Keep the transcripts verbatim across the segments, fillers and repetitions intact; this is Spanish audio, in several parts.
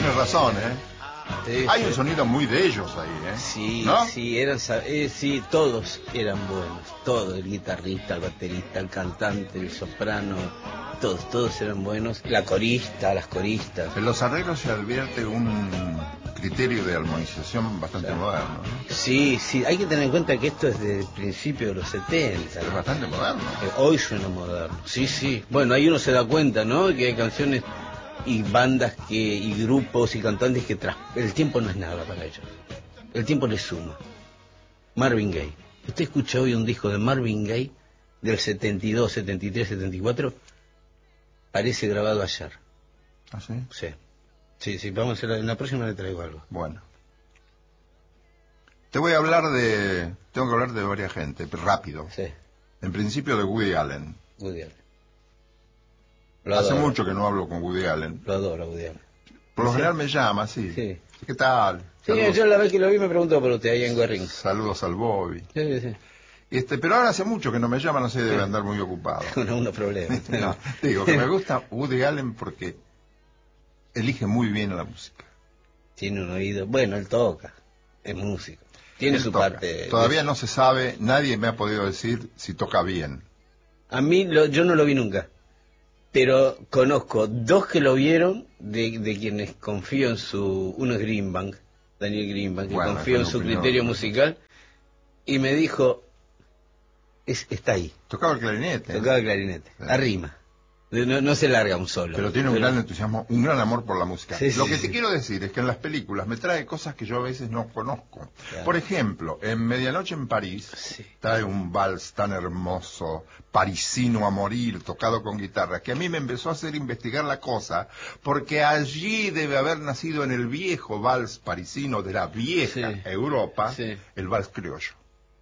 tienes razón, ¿eh? Sí, Hay sí. un sonido muy de ellos ahí, ¿eh? Sí, ¿no? sí, eran, sa- eh, sí, todos eran buenos, todos, el guitarrista, el baterista, el cantante, el soprano, todos, todos eran buenos, la corista, las coristas. En los arreglos se advierte un criterio de armonización bastante Claro. moderno, ¿no? Sí, sí, hay que tener en cuenta que esto es del principio de los setenta. Es bastante moderno. Eh, Hoy suena moderno, sí, sí. Bueno, ahí uno se da cuenta, ¿no? Que hay canciones y bandas que y grupos y cantantes que tras... el tiempo no es nada para ellos. El tiempo les suma. Marvin Gaye. Usted escucha hoy un disco de Marvin Gaye del setenta y dos, setenta y tres, setenta y cuatro, parece grabado ayer. ¿Ah, sí? Sí. Sí, sí, vamos a hacer, en la próxima le traigo algo. Bueno. Te voy a hablar de... Tengo que hablar de varias gente, pero rápido. Sí, En principio de Woody Allen. Woody Allen. Lo Hace adoro, mucho que no hablo con Woody Allen. lo adoro, Woody Allen. Por lo Sí. general me llama, sí. Sí. ¿Qué tal? Sí, Saludos, yo la vez que lo vi me preguntó por usted ahí en Guerrín. saludos al Bobby. Sí, sí. Este, pero ahora hace mucho que no me llama, no sé, debe Sí. andar muy ocupado. Uno, unos problemas. No, digo que me gusta Woody Allen porque elige muy bien la música. Tiene un oído, bueno, él toca, es músico. Tiene Él su toca. parte. Todavía no se sabe, nadie me ha podido decir si toca bien. A mí, lo, yo no lo vi nunca, pero conozco dos que lo vieron, de, de quienes confío en su... Uno es Greenbank, Daniel Greenbank, que Bueno, confío en es su una opinión, criterio ¿no? musical, y me dijo, es, está ahí, Tocaba el clarinete. ¿eh? tocaba el clarinete, Sí. arrima, no, no se larga un solo. Pero tiene un gran entusiasmo, un gran amor por la música. Sí, Lo sí, que sí. te quiero decir es que en las películas me trae cosas que yo a veces no conozco. Claro. Por ejemplo, en Medianoche en París Sí. trae un vals tan hermoso, parisino a morir, tocado con guitarra, que a mí me empezó a hacer investigar la cosa, porque allí debe haber nacido en el viejo vals parisino de la vieja Sí. Europa, Sí. el vals criollo.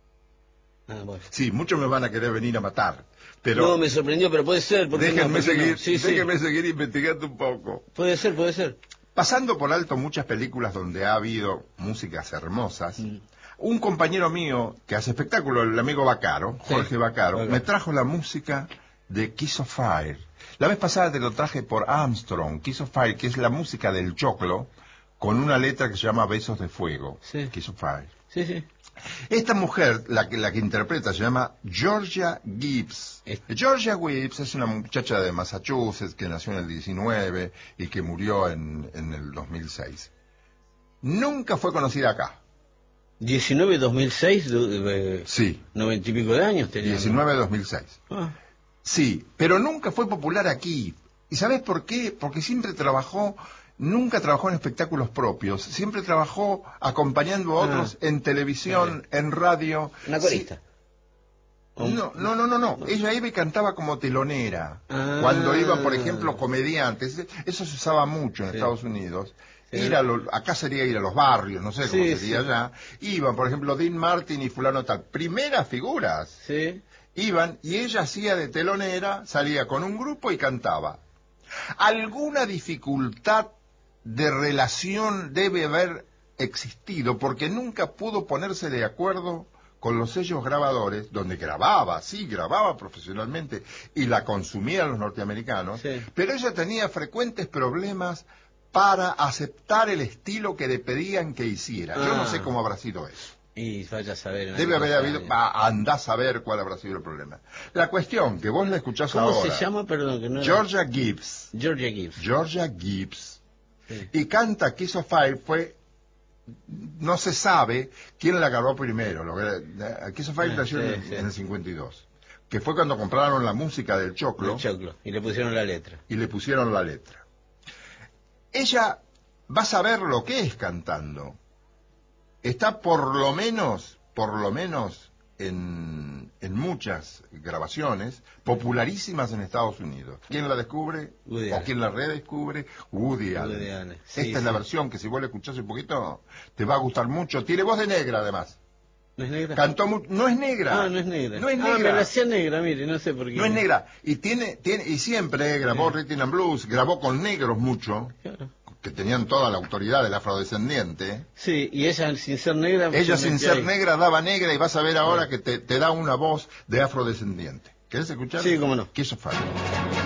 Ah, bueno. Sí, muchos me van a querer venir a matar, pero... No, me sorprendió, pero puede ser. ¿Por qué no? Déjenme ¿Por qué no? seguir, Sí, sí. déjenme seguir investigando un poco. Puede ser, puede ser. Pasando por alto muchas películas donde ha habido músicas hermosas, Mm. un compañero mío que hace espectáculo, el amigo Bacaro, Sí, Jorge Bacaro, Bacaro. me trajo la música de Kiss of Fire. La vez pasada te lo traje por Armstrong, Kiss of Fire, que es la música del choclo, con una letra que se llama Besos de Fuego, Sí. Kiss of Fire. Sí, sí. Esta mujer, la que, la que interpreta, se llama Georgia Gibbs. Es- Georgia Gibbs es una muchacha de Massachusetts que nació en el diecinueve y que murió en, en el dos mil seis. Nunca fue conocida acá. diecinueve dos mil seis, eh, Sí, noventa y pico de años tenía. ¿no? diecinueve dos mil seis. Ah, Sí, pero nunca fue popular aquí. ¿Y sabes por qué? Porque siempre trabajó, nunca trabajó en espectáculos propios, siempre trabajó acompañando a otros Ah. en televisión, en radio. una Sí. corista. Un- No, no, no, no, no. Ella iba y cantaba como telonera. Ah. Cuando iban, por ejemplo, comediantes. Eso se usaba mucho en Sí. Estados Unidos. Sí. Ir a lo- acá sería ir a los barrios, no sé cómo Sí, sería sí. allá. Iban, por ejemplo, Dean Martin y fulano tal. Primeras figuras. Sí. Iban y ella hacía de telonera, salía con un grupo y cantaba. Alguna dificultad de relación debe haber existido porque nunca pudo ponerse de acuerdo con los sellos grabadores, donde grababa, sí, grababa profesionalmente y la consumían los norteamericanos, Sí. pero ella tenía frecuentes problemas para aceptar el estilo que le pedían que hiciera. Yo no Ah. sé cómo habrá sido eso. Y vaya a saber. Debe haber cosa, habido, eh. va, andá a saber cuál habrá sido el problema. La cuestión, que vos la escuchás ¿Cómo ahora. se llama? Perdón, que no era- Georgia Gibbs. Georgia Gibbs. Georgia Gibbs. Sí. Y canta Kiss of Fire, fue, no se sabe quién la grabó primero. Lo que- Kiss of Fire Ah, nació en, sí, el- sí. en el cincuenta y dos, que fue cuando compraron la música del choclo El choclo. Y le pusieron la letra. y le pusieron la letra. Ella va a saber lo que es cantando. Está por lo menos, por lo menos en, en muchas grabaciones popularísimas en Estados Unidos. ¿Quién la descubre? Woody ¿O Allen. quién la redescubre? Woody Allen. Woody Allen. Sí, Esta es la sí. versión que si vos la escuchás un poquito te va a gustar mucho. Tiene voz de negra además. ¿No es negra? Cantó mu- no es negra. Ah, no es negra. No es Ah, me negra. la hacía negra, mire, no sé por qué. No es negra. Y tiene, tiene, y siempre grabó Sí. Rhythm and Blues, grabó con negros mucho, Claro. que tenían toda la autoridad del afrodescendiente. Sí, y ella sin ser negra... Ella se sin metió ser ahí. negra daba negra y vas a ver ahora Sí. que te, te da una voz de afrodescendiente. ¿Querés escuchar? Sí, cómo no. Kiss of Fire.